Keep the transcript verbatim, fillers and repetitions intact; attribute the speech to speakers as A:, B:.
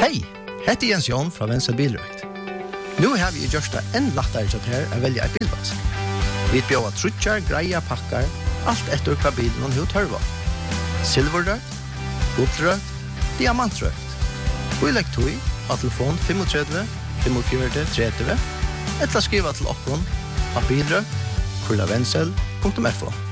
A: Hei, hette Jens Jon fra Vensel Bilrøkt. Nu har vi gjort det enn lettere til her å velge et bilvask. Vi bjør trutjar, greia, pakkar, alt etter hva bilen og hva tørva. Silverrøkt, gullrøkt, diamantrøkt. Og i lekt tog av telefon tre fem fem fire tre tre, eller skriva til okkon av bilrøkt, kurlavensel punktum f o.